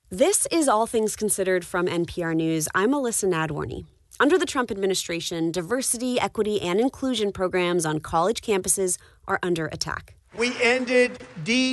This is All Things Considered from NPR News. I'm Alyssa Nadworny. Under the Trump administration, diversity, equity, and inclusion programs on college campuses are under attack. We ended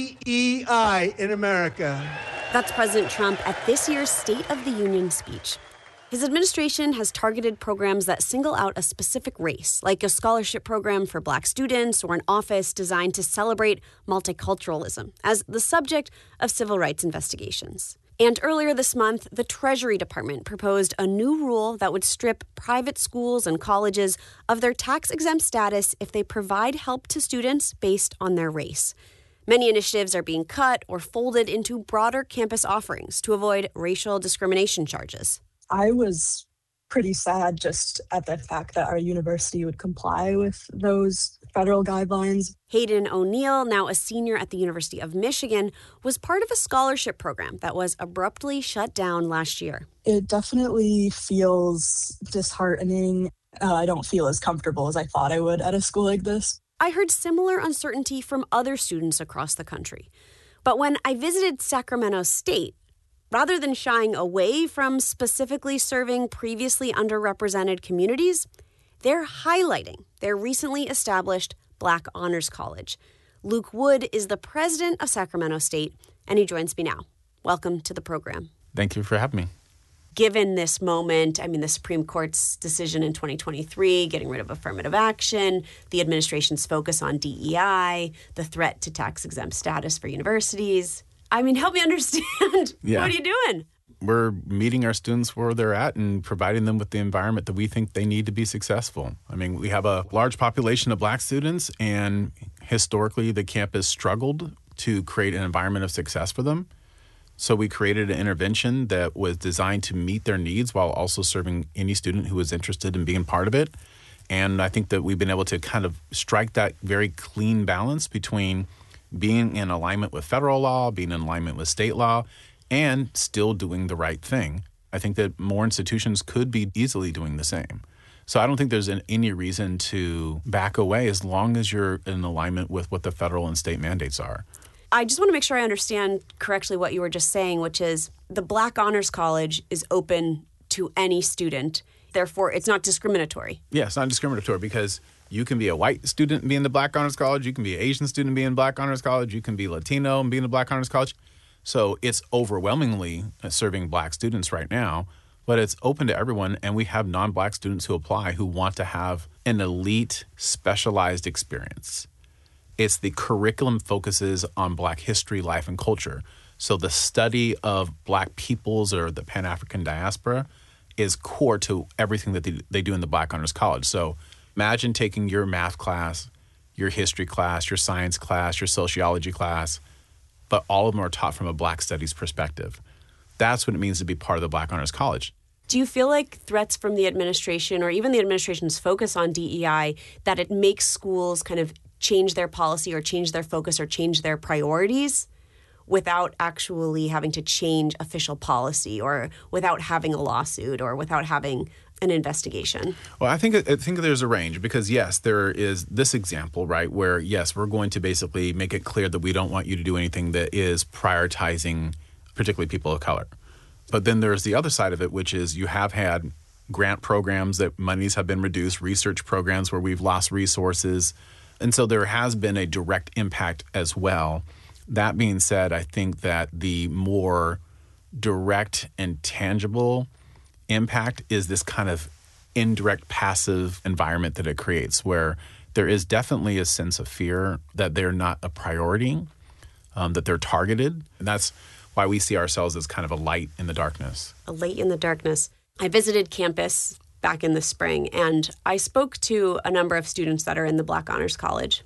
DEI in America. That's President Trump at this year's State of the Union speech. His administration has targeted programs that single out a specific race, like a scholarship program for Black students or an office designed to celebrate multiculturalism, as the subject of civil rights investigations. And earlier this month, the Treasury Department proposed a new rule that would strip private schools and colleges of their tax-exempt status if they provide help to students based on their race. Many initiatives are being cut or folded into broader campus offerings to avoid racial discrimination charges. I was pretty sad just at the fact that our university would comply with those federal guidelines. Hayden O'Neill, now a senior at the University of Michigan, was part of a scholarship program that was abruptly shut down last year. It definitely feels disheartening. I don't feel as comfortable as I thought I would at a school like this. I heard similar uncertainty from other students across the country. But when I visited Sacramento State, rather than shying away from specifically serving previously underrepresented communities, they're highlighting their recently established Black Honors College. Luke Wood is the president of Sacramento State, and he joins me now. Welcome to the program. Thank you for having me. Given this moment, the Supreme Court's decision in 2023, getting rid of affirmative action, the administration's focus on DEI, the threat to tax-exempt status for universities. Help me understand. Yeah. What are you doing? We're meeting our students where they're at and providing them with the environment that we think they need to be successful. We have a large population of Black students, and historically the campus struggled to create an environment of success for them. So we created an intervention that was designed to meet their needs while also serving any student who was interested in being part of it. And I think that we've been able to kind of strike that very clean balance between being in alignment with federal law, being in alignment with state law, and still doing the right thing. I think that more institutions could be easily doing the same. So I don't think there's any reason to back away as long as you're in alignment with what the federal and state mandates are. I just want to make sure I understand correctly what you were just saying, which is the Black Honors College is open to any student. Therefore, it's not discriminatory. Yeah, it's not discriminatory because you can be a white student and be in the Black Honors College. You can be an Asian student and be in Black Honors College. You can be Latino and be in the Black Honors College. So it's overwhelmingly serving Black students right now, but it's open to everyone. And we have non-Black students who apply who want to have an elite, specialized experience. It's the curriculum focuses on Black history, life, and culture. So the study of Black peoples or the Pan-African diaspora is core to everything that they do in the Black Honors College. So imagine taking your math class, your history class, your science class, your sociology class, but all of them are taught from a Black studies perspective. That's what it means to be part of the Black Honors College. Do you feel like threats from the administration or even the administration's focus on DEI, that it makes schools kind of change their policy or change their focus or change their priorities without actually having to change official policy or without having a lawsuit or without having an investigation? Well, I think there's a range because, yes, there is this example, right, where, yes, we're going to basically make it clear that we don't want you to do anything that is prioritizing particularly people of color. But then there's the other side of it, which is you have had grant programs that monies have been reduced, research programs where we've lost resources. And so there has been a direct impact as well. That being said, I think that the more direct and tangible impact is this kind of indirect, passive environment that it creates where there is definitely a sense of fear that they're not a priority, that they're targeted. And that's why we see ourselves as kind of a light in the darkness. A light in the darkness. I visited campus back in the spring, and I spoke to a number of students that are in the Black Honors College.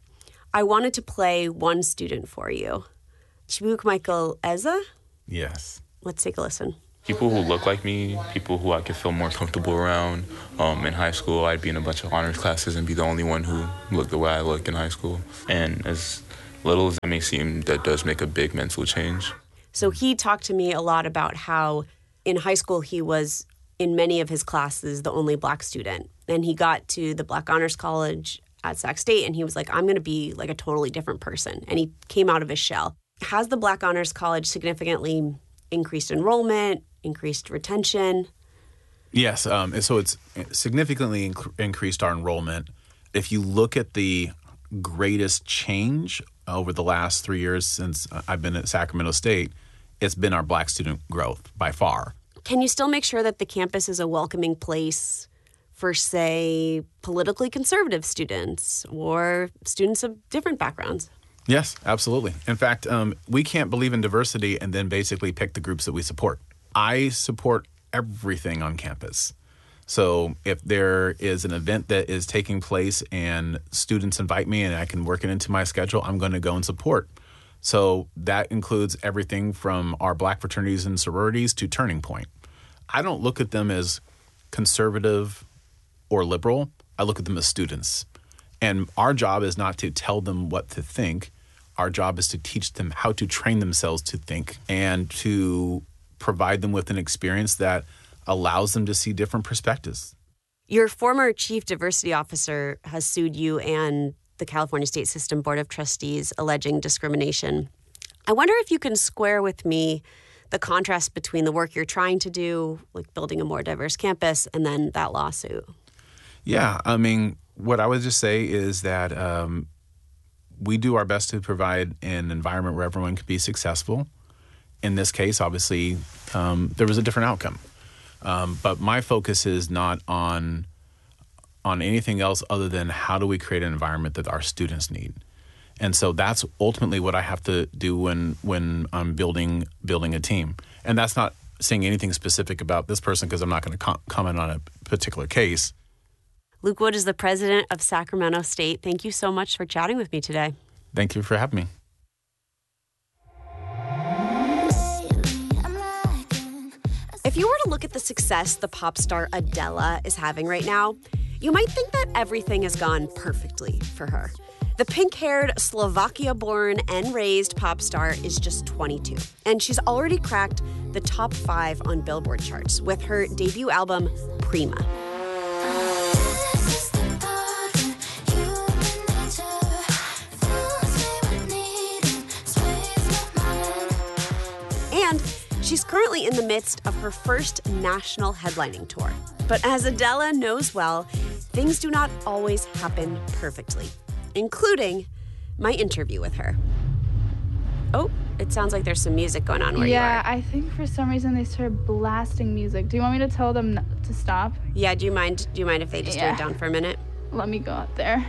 I wanted to play one student for you. Chibuk Michael Eza? Yes. Let's take a listen. People who look like me, people who I could feel more comfortable around. In high school, I'd be in a bunch of honors classes and be the only one who looked the way I look in high school. And as little as it may seem, that does make a big mental change. So he talked to me a lot about how in high school he was, in many of his classes, the only Black student. And he got to the Black Honors College at Sac State, and he was like, I'm going to be like a totally different person. And he came out of his shell. Has the Black Honors College significantly increased enrollment, increased retention? Yes. So it's significantly increased our enrollment. If you look at the greatest change over the last 3 years since I've been at Sacramento State, it's been our Black student growth by far. Can you still make sure that the campus is a welcoming place for, say, politically conservative students or students of different backgrounds? Yes, absolutely. In fact, we can't believe in diversity and then basically pick the groups that we support. I support everything on campus. So if there is an event that is taking place and students invite me and I can work it into my schedule, I'm going to go and support. So that includes everything from our Black fraternities and sororities to Turning Point. I don't look at them as conservative or liberal. I look at them as students. And our job is not to tell them what to think. Our job is to teach them how to train themselves to think and to provide them with an experience that allows them to see different perspectives. Your former chief diversity officer has sued you and the California State System Board of Trustees alleging discrimination. I wonder if you can square with me the contrast between the work you're trying to do, like building a more diverse campus, and then that lawsuit. Yeah, I mean, what I would just say is that we do our best to provide an environment where everyone can be successful. In this case, obviously, there was a different outcome. But my focus is not on anything else other than how do we create an environment that our students need. And so that's ultimately what I have to do when I'm building a team. And that's not saying anything specific about this person because I'm not going to comment on a particular case. Luke Wood is the president of Sacramento State. Thank you so much for chatting with me today. Thank you for having me. If you were to look at the success the pop star Adele is having right now, you might think that everything has gone perfectly for her. The pink-haired, Slovakia-born and raised pop star is just 22, and she's already cracked the top 5 on Billboard charts with her debut album, Prima. And she's currently in the midst of her first national headlining tour. But as Adele knows well, things do not always happen perfectly, including my interview with her. Oh, it sounds like there's some music going on where you are. Yeah, I think for some reason they started blasting music. Do you want me to tell them to stop? Yeah, do you mind if they just do it down for a minute? Let me go out there.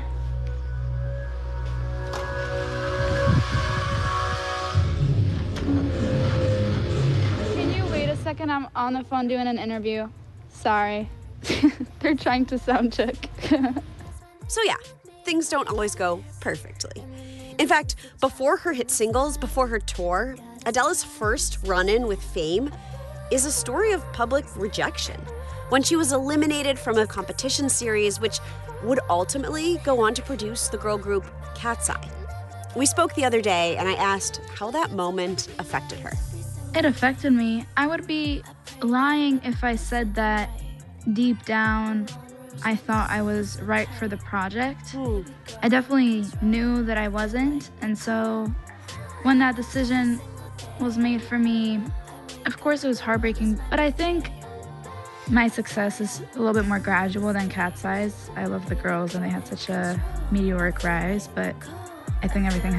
Can you wait a second? I'm on the phone doing an interview. Sorry. They're trying to sound check. So yeah, things don't always go perfectly. In fact, before her hit singles, before her tour, Adele's first run-in with fame is a story of public rejection when she was eliminated from a competition series which would ultimately go on to produce the girl group Cat's Eye. We spoke the other day and I asked how that moment affected her. It affected me. I would be lying if I said that deep down I thought I was right for the project. I definitely knew that I wasn't, and so when that decision was made for me, of course it was heartbreaking, but I think my success is a little bit more gradual than Cat's Eyes. I love the girls and they had such a meteoric rise, but I think everything